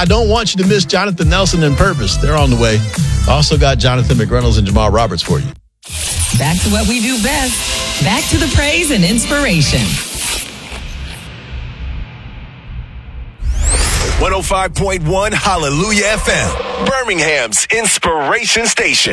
I don't want you to miss Jonathan Nelson and Purpose. They're on the way. Also got Jonathan McReynolds and Jamal Roberts for you. Back to what we do best. Back to the praise and inspiration. 105.1 Hallelujah FM, Birmingham's inspiration station.